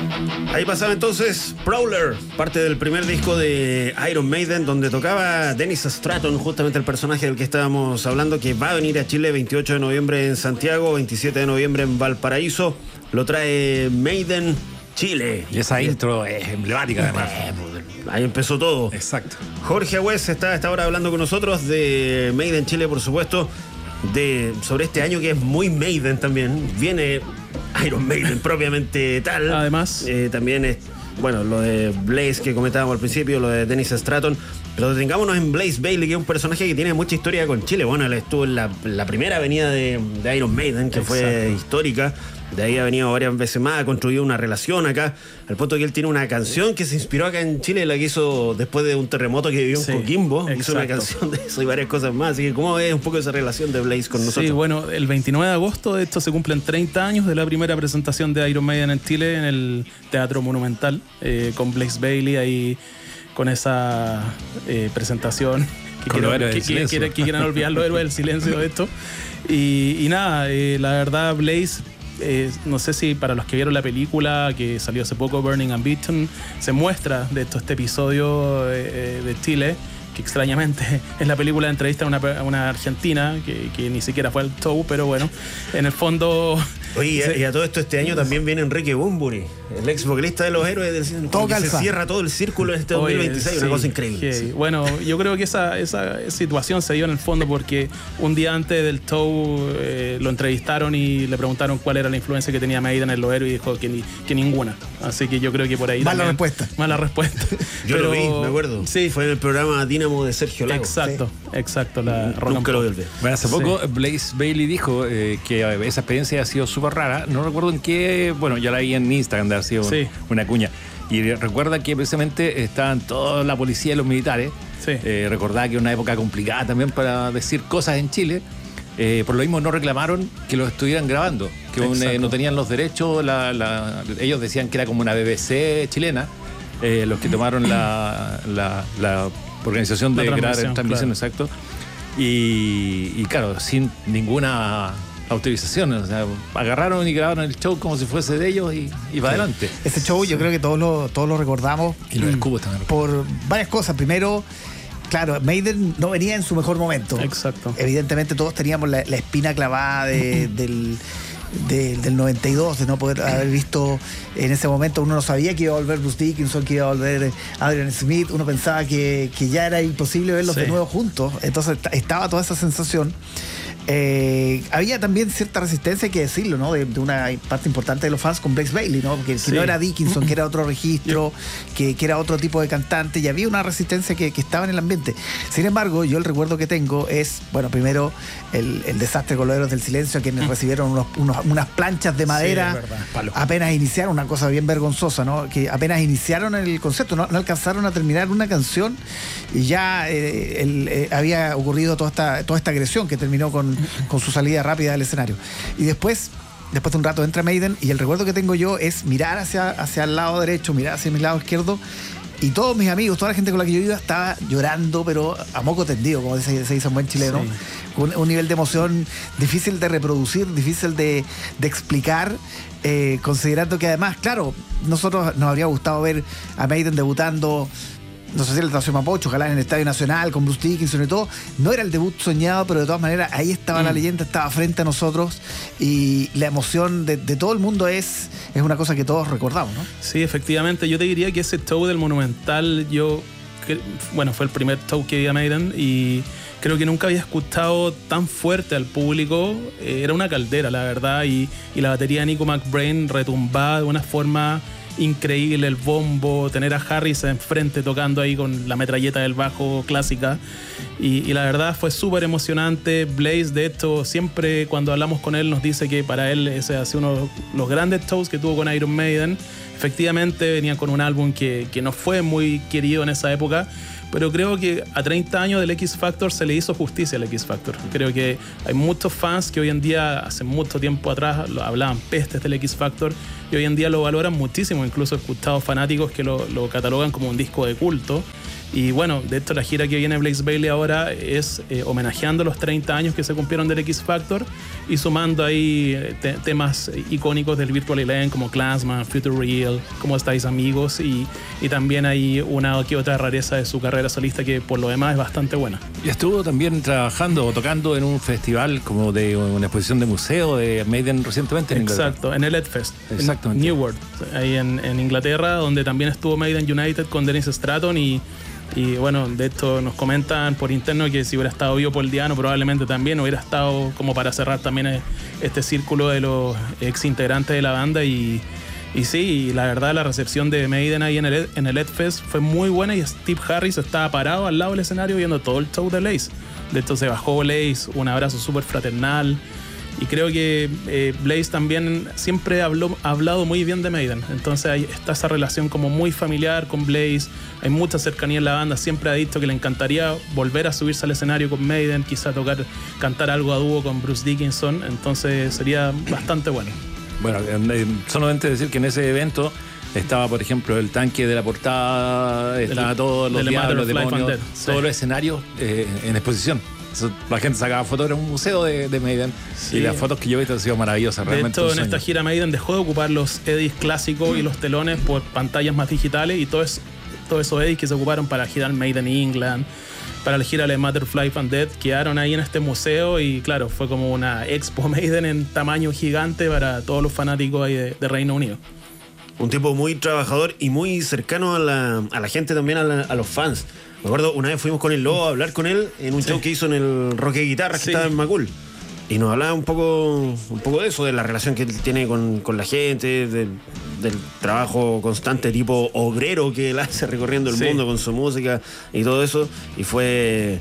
Ahí pasaba entonces Prowler, parte del primer disco de Iron Maiden, donde tocaba Dennis Stratton, justamente el personaje del que estábamos hablando, que va a venir a Chile 28 de noviembre en Santiago, 27 de noviembre en Valparaíso. Lo trae Maiden Chile. Y esa intro es emblemática además. Ahí empezó todo. Exacto. Jorge Agüez está a esta hora hablando con nosotros de Maiden Chile, por supuesto, sobre este año que es muy Maiden también. Viene Iron Maiden propiamente tal. Además, también es, bueno, lo de Blaze que comentábamos al principio, lo de Dennis Stratton. Pero detengámonos en Blaze Bayley, que es un personaje que tiene mucha historia con Chile. Bueno, él estuvo en la primera avenida de Iron Maiden, que fue histórica. De ahí ha venido varias veces más, ha construido una relación acá, al punto que él tiene una canción que se inspiró acá en Chile, la que hizo después de un terremoto que vivió en Coquimbo. Hizo una canción de eso y varias cosas más. Así que, ¿cómo ves un poco esa relación de Blaze con nosotros? Sí, bueno, el 29 de agosto de esto se cumplen 30 años de la primera presentación de Iron Maiden en Chile, en el Teatro Monumental, con Blaze Bayley ahí con esa presentación que quieran olvidar los héroes del silencio de esto. Y nada, la verdad, Blaze, no sé si para los que vieron la película que salió hace poco, Burning Ambition, se muestra de esto, este episodio de Chile, que extrañamente es la película de entrevista a una argentina que ni siquiera fue al show, pero bueno, en el fondo... Oye, y a todo esto este año también viene Enrique Bunbury, el ex vocalista de Los Héroes del Cine, que se cierra todo el círculo en este 2026, una cosa increíble. Sí. Bueno, yo creo que esa situación se dio en el fondo porque un día antes del show lo entrevistaron y le preguntaron cuál era la influencia que tenía Maiden en Los Héroes y dijo que ninguna. Así que yo creo que por ahí Mala respuesta. Yo lo vi, me acuerdo. Sí. Fue en el programa Dínamo de Sergio Lago. Exacto. Nunca lo vi. Bueno, hace poco Blaze Bayley dijo que esa experiencia ha sido súper rara. No recuerdo en qué, bueno, ya la vi en Instagram de haber sido una cuña. Y recuerda que precisamente estaban toda la policía y los militares. Recordaba que era una época complicada también para decir cosas en Chile. Por lo mismo no reclamaron que lo estuvieran grabando, que no tenían los derechos. Ellos decían que era como una BBC chilena, los que tomaron la organización de grabar en transmisión, exacto. Y claro, sin ninguna autorización, o sea, agarraron y grabaron el show como si fuese de ellos y va adelante. Ese show yo creo que todos lo recordamos. Y los escubos también. Por varias cosas. Primero, claro, Maiden no venía en su mejor momento. Exacto. Evidentemente todos teníamos la espina clavada del 92, de no poder haber visto en ese momento. Uno no sabía que iba a volver Bruce Dickinson, que iba a volver Adrian Smith. Uno pensaba que ya era imposible verlos de nuevo juntos. Entonces estaba toda esa sensación. Había también cierta resistencia, hay que decirlo, ¿no? De una parte importante de los fans con Blaze Bayley, ¿no? Que no era Dickinson, que era otro registro, que era otro tipo de cantante, y había una resistencia que estaba en el ambiente. Sin embargo, yo el recuerdo que tengo es, bueno, primero el desastre con los Héroes del Silencio, quienes recibieron unas planchas de madera apenas iniciaron, una cosa bien vergonzosa, ¿no? Que apenas iniciaron el concepto, no alcanzaron a terminar una canción y ya había ocurrido toda esta agresión que terminó con su salida rápida del escenario. Y después de un rato entra Maiden, y el recuerdo que tengo yo es mirar hacia el lado derecho, mirar hacia mi lado izquierdo, y todos mis amigos, toda la gente con la que yo iba estaba llorando, pero a moco tendido, como se dice en buen chileno, con un nivel de emoción difícil de reproducir, difícil de explicar, considerando que además, claro, nosotros nos habría gustado ver a Maiden debutando, no sé si el Estadio Mapocho, ojalá en el Estadio Nacional, con Bruce Dickinson y todo. No era el debut soñado, pero de todas maneras ahí estaba la leyenda, estaba frente a nosotros, y la emoción de todo el mundo es una cosa que todos recordamos, ¿no? Sí, efectivamente. Yo te diría que ese show del Monumental, fue el primer show que vi a Maiden, y creo que nunca había escuchado tan fuerte al público. Era una caldera, la verdad, y la batería de Nico McBrain retumbaba de una forma increíble, el bombo, tener a Harris enfrente tocando ahí con la metralleta del bajo clásica, y la verdad fue súper emocionante. Blaze, de hecho, siempre cuando hablamos con él nos dice que para él ese ha sido uno de los grandes shows que tuvo con Iron Maiden. Efectivamente venía con un álbum que no fue muy querido en esa época, pero creo que a 30 años del X Factor se le hizo justicia al X Factor. Creo que hay muchos fans que hoy en día, hace mucho tiempo atrás, hablaban pestes del X Factor, y hoy en día lo valoran muchísimo. Incluso he escuchado fanáticos que lo catalogan como un disco de culto. Y bueno, de hecho la gira que viene Blaze Bayley ahora es homenajeando los 30 años que se cumplieron del X Factor y sumando ahí temas icónicos del Virtual Eleven como Clansman, Future Real, ¿Cómo estáis amigos? Y también hay una que otra rareza de su carrera solista que por lo demás es bastante buena. Y estuvo también trabajando o tocando en un festival como de una exposición de museo de Maiden recientemente. Exacto, en el Edfest, en New World, ahí en Inglaterra, donde también estuvo Maiden United con Dennis Stratton y bueno, de esto nos comentan por interno que si hubiera estado vivo Paul Diano probablemente también hubiera estado como para cerrar también este círculo de los ex integrantes de la banda y sí, la verdad la recepción de Maiden ahí en el Edfest fue muy buena y Steve Harris estaba parado al lado del escenario viendo todo el show de Blaze. De esto se bajó Blaze, un abrazo súper fraternal. Y creo que Blaze también siempre ha hablado muy bien de Maiden. Entonces está esa relación como muy familiar con Blaze. Hay mucha cercanía en la banda. Siempre ha dicho que le encantaría volver a subirse al escenario con Maiden, quizá cantar algo a dúo con Bruce Dickinson. Entonces sería bastante bueno. Bueno, solamente decir que en ese evento estaba, por ejemplo, el tanque de la portada, estaba todos los diablos, demonios, todos los escenarios en exposición. La gente sacaba fotos, era un museo de Maiden, sí. Y las fotos que yo he visto han sido maravillosas. Realmente de hecho, en esta gira Maiden dejó de ocupar los eddies clásicos y los telones por pantallas más digitales y todos esos eddies que se ocuparon para girar Maiden England, para la gira de Matterfly and Dead, quedaron ahí en este museo y claro, fue como una expo Maiden en tamaño gigante para todos los fanáticos ahí de Reino Unido. Un tipo muy trabajador y muy cercano a la gente también, a los fans. Me acuerdo, una vez fuimos con el Lobo a hablar con él en un show que hizo en el Rock de Guitarras que estaba en Macul. Y nos hablaba un poco de eso, de la relación que él tiene con la gente, del trabajo constante tipo obrero que él hace recorriendo el mundo con su música y todo eso. Y fue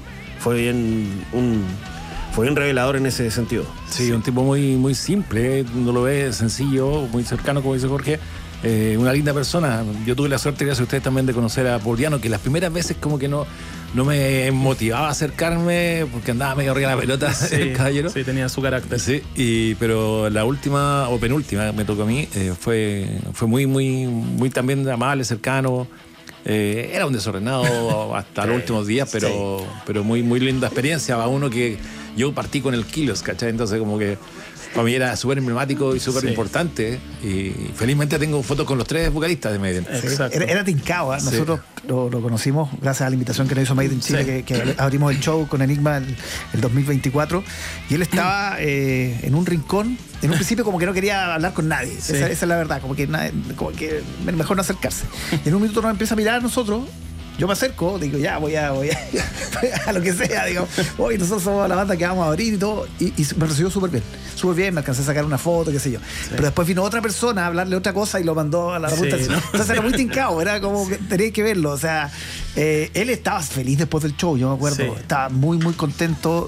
bien revelador en ese sentido. Sí, un tipo muy, muy simple, no lo ve sencillo, muy cercano, como dice Jorge. Una linda persona. Yo tuve la suerte, gracias a ustedes también, de conocer a Paul Diano, que las primeras veces como que no me motivaba a acercarme porque andaba medio arriba de la pelota, el caballero. Sí, tenía su carácter. Sí, pero la última o penúltima me tocó a mí, fue muy, muy, muy también amable, cercano. Era un desordenado hasta los últimos días, pero muy, muy linda experiencia. A uno que yo partí con el Kilos, ¿cachai? Entonces como que para mí era súper emblemático y súper importante. Y felizmente tengo fotos con los 3 vocalistas de Maiden. Exacto. Era tincao, ¿eh? Nosotros lo conocimos gracias a la invitación que nos hizo Maiden Chile, que abrimos el show con Enigma el 2024. Y él estaba en un rincón. En un principio como que no quería hablar con nadie. Esa es la verdad. Como que mejor no acercarse. Y en un minuto nos empieza a mirar a nosotros. Yo me acerco, digo, ya voy a lo que sea, digo, hoy nosotros somos la banda que vamos a abrir y todo, y me recibió súper bien, me alcancé a sacar una foto, qué sé yo. Pero después vino otra persona a hablarle otra cosa y lo mandó a la punta. ¿No? Entonces era muy tincado, era como que tenía que verlo, o sea, él estaba feliz después del show, yo me acuerdo, estaba muy, muy contento,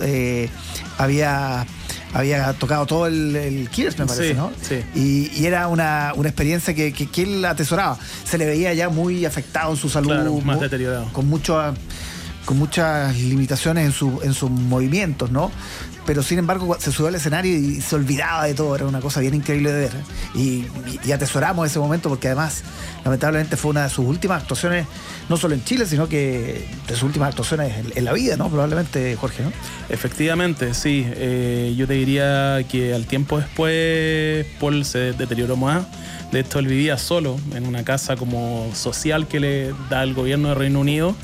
había tocado todo el Killers, me parece, ¿no? Sí. Y era una experiencia que él atesoraba. Se le veía ya muy afectado en su salud, claro, más deteriorado. Con muchas limitaciones en sus movimientos, ¿no? Pero sin embargo se subió al escenario y se olvidaba de todo. Era una cosa bien increíble de ver. Y atesoramos ese momento porque además, lamentablemente, fue una de sus últimas actuaciones, no solo en Chile, sino que de sus últimas actuaciones en la vida, ¿no? Probablemente, Jorge, ¿no? Efectivamente, sí. Yo te diría que al tiempo después Paul se deterioró más. De hecho, él vivía solo en una casa como social que le da el gobierno de Reino Unido.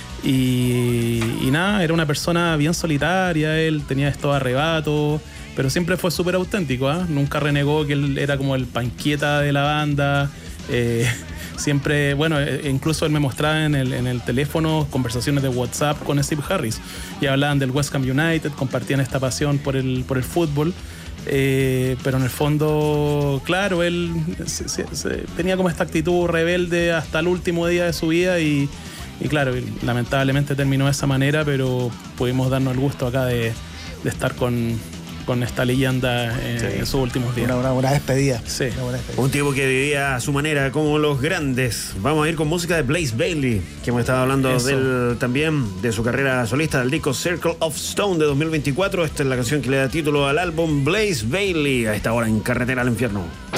Y nada, era una persona bien solitaria, él tenía estos arrebatos, pero siempre fue súper auténtico, ¿eh? Nunca renegó que él era como el panquieta de la banda. Siempre, bueno, incluso él me mostraba en el teléfono conversaciones de WhatsApp con Steve Harris y hablaban del West Ham United, compartían esta pasión por el fútbol. Pero en el fondo, claro, él tenía como esta actitud rebelde hasta el último día de su vida y claro, lamentablemente terminó de esa manera, pero pudimos darnos el gusto acá de estar con esta leyenda en sus últimos días. Una despedida. Sí. Un tipo que vivía a su manera, como los grandes. Vamos a ir con música de Blaze Bayley, que hemos estado hablando de él también, de su carrera solista, del disco Circle of Stone de 2024. Esta es la canción que le da título al álbum Blaze Bayley, a esta hora en Carretera al Infierno.